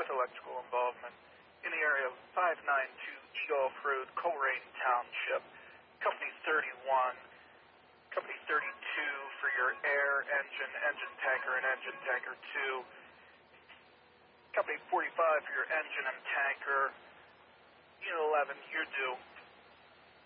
electrical involvement in the area of 592 Eagle Road, Coleraine Township. Company 31, Company 32 for your air engine, engine tanker, and engine tanker 2. Company 45 for your engine and tanker. Unit 11, you're due.